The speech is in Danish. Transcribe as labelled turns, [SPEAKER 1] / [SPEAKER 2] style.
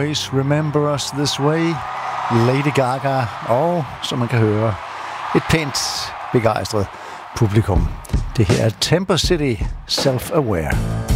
[SPEAKER 1] Always Remember Us This Way, Lady Gaga og, som man kan høre, et pænt begejstret publikum. Det her er Temper City Self-Aware.